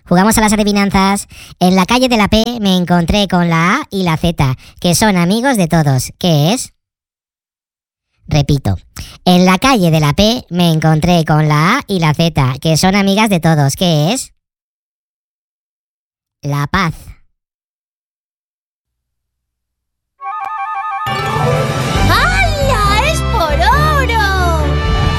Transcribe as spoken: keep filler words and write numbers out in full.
Jugamos a las adivinanzas. En la calle de la P me encontré con la A y la Z, que son amigos de todos. ¿Qué es? Repito. En la calle de la P me encontré con la A y la Z, que son amigas de todos. ¿Qué es? La paz.